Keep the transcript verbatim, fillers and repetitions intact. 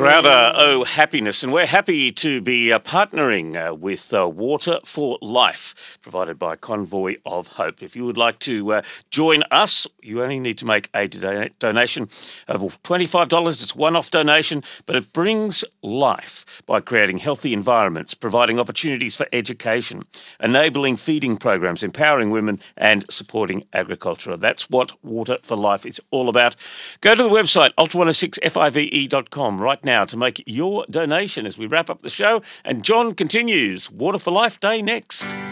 Crowder, oh happiness, and we're happy to be uh, partnering uh, with uh, Water for Life, provided by Convoy of Hope. If you would like to uh, join us, you only need to make a do- donation of twenty-five dollars. It's a one-off donation, but it brings life by creating healthy environments, providing opportunities for education, enabling feeding programs, empowering women, and supporting agriculture. That's what Water for Life is all about. Go to the website, ultra one oh six five e dot com, right now to make your donation as we wrap up the show. And John continues. Water for Life Day next.